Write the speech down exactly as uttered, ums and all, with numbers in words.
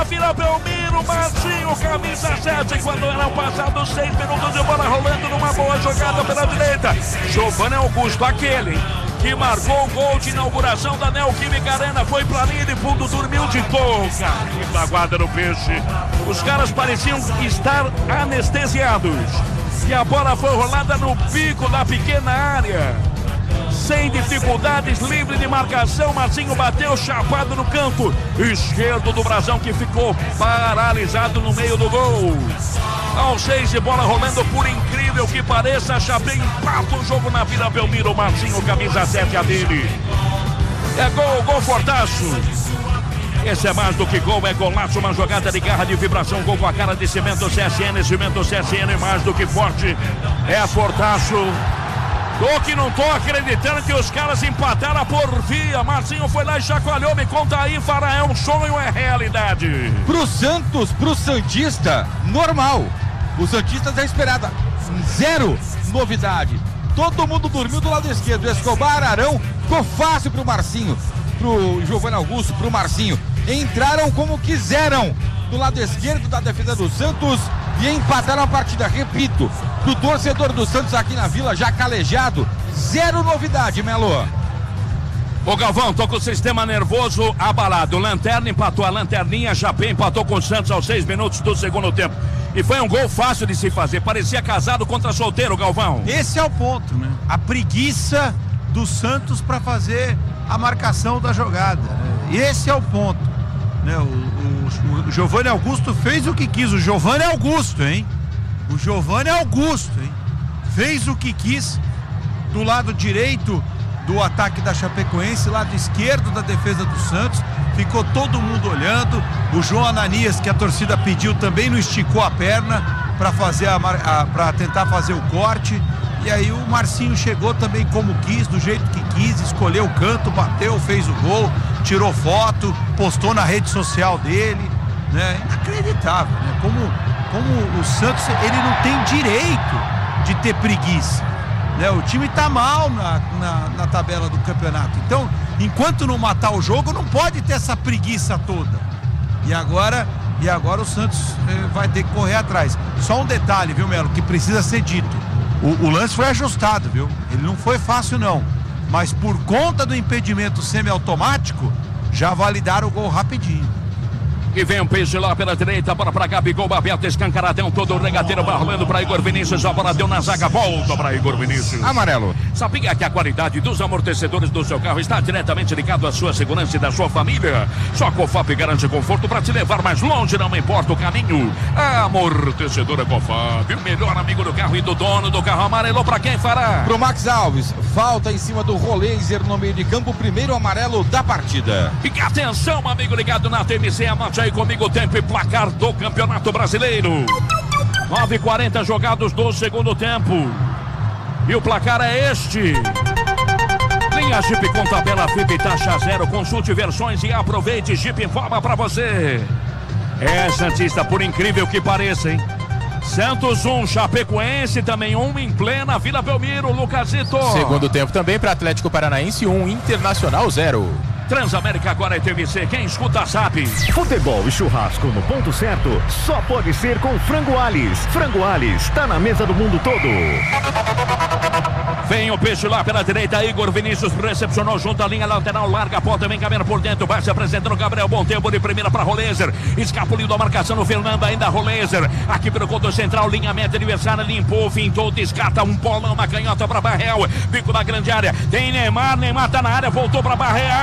na Vila Belmiro, Marcinho, camisa sete, quando eram passados seis minutos de bola rolando numa boa jogada pela direita. Giovanni Augusto, aquele que marcou o gol de inauguração da Neoquímica Arena, foi pra linha de fundo, dormiu de touca na guarda do peixe. Os caras pareciam estar anestesiados. E a bola foi rolada no pico da pequena área. Sem dificuldades, livre de marcação, Marcinho bateu chapado no canto esquerdo do Brasão, que ficou paralisado no meio do gol. Aos seis de bola rolando, por incrível que pareça, a Chape empata o jogo na Vila Belmiro. Marcinho, camisa sete, a dele. É gol, gol fortaço. Esse é mais do que gol, é golaço, uma jogada de garra, de vibração, gol com a cara de Cimento C S N, Cimento C S N, mais do que forte, é fortaço. Tô que não tô acreditando que os caras empataram por via. Marcinho foi lá e chacoalhou, me conta aí, Fara, é um sonho ou é realidade? Pro Santos, pro Santista, normal. O Santista já esperava zero novidade. Todo mundo dormiu do lado esquerdo. Escobar, Arão, ficou fácil pro Marcinho, pro Giovanni Augusto, pro Marcinho. Entraram como quiseram do lado esquerdo da defesa do Santos e empataram a partida. Repito, pro torcedor do Santos aqui na Vila, já calejado, zero novidade, Melo. Ô Galvão, tô com o sistema nervoso abalado. Lanterna empatou a lanterninha, Chapé empatou com o Santos aos seis minutos do segundo tempo. E foi um gol fácil de se fazer, parecia casado contra solteiro, Galvão. Esse é o ponto, né? A preguiça do Santos para fazer a marcação da jogada. Né? Esse é o ponto. Né? O, o, o Giovanni Augusto fez o que quis. O Giovanni Augusto, hein? O Giovanni Augusto, hein? Fez o que quis do lado direito do ataque da Chapecoense, lado esquerdo da defesa do Santos. Ficou todo mundo olhando. O João Ananias, que a torcida pediu, também não esticou a perna para fazer a, a para tentar fazer o corte. E aí o Marcinho chegou também como quis, do jeito que quis, escolheu o canto, bateu, fez o gol, tirou foto, postou na rede social dele, né? Inacreditável, né? Como, como o Santos, ele não tem direito de ter preguiça, né? O time tá mal na, na, na tabela do campeonato. Então, enquanto não matar o jogo, não pode ter essa preguiça toda. E agora, e agora o Santos eh, vai ter que correr atrás. Só um detalhe, viu, Melo, que precisa ser dito. O, o lance foi ajustado, viu? Ele não foi fácil, não. Mas por conta do impedimento semiautomático, já validaram o gol rapidinho. E vem um peixe lá pela direita, bola pra Gabigol, aberto, escancaradão, todo o regateiro vai rolando pra Igor Vinícius, a bola deu na zaga, volta pra Igor Vinícius. Amarelo. Sabia que a qualidade dos amortecedores do seu carro está diretamente ligado à sua segurança e da sua família? Só a Cofap garante conforto para te levar mais longe, não importa o caminho. A amortecedora Cofap, o melhor amigo do carro e do dono do carro. Amarelo pra quem fará? Pro Max Alves, falta em cima do Roleiser no meio de campo, primeiro amarelo da partida. E atenção, amigo ligado na T M C, anote aí comigo o tempo e placar do Campeonato Brasileiro. nove e quarenta jogados do segundo tempo. E o placar é este. Linha Jeep com tabela F I B taxa zero. Consulte versões e aproveite. Jeep informa pra você. É, Santista, por incrível que pareça, hein? Santos um, Chapecoense também um em plena Vila Belmiro, Lucasito. Segundo tempo também para Atlético Paranaense um, Internacional zero. Transamérica agora é T V C, quem escuta sabe. Futebol e churrasco no ponto certo só pode ser com Frango Alves. Frango Alves, tá na mesa do mundo todo. Vem o peixe lá pela direita, Igor Vinícius recepcionou junto à linha lateral, larga a ponta, vem caminhando por dentro, vai se apresentando Gabriel Bom Tempo de primeira para Roleiser, escapuliu da marcação no Fernando, ainda Roleiser, aqui pelo contorno central, linha média adversária, limpou, fintou, descarta um bolão, uma canhota para Barrel, bico da grande área, tem Neymar, Neymar tá na área, voltou para Barrel.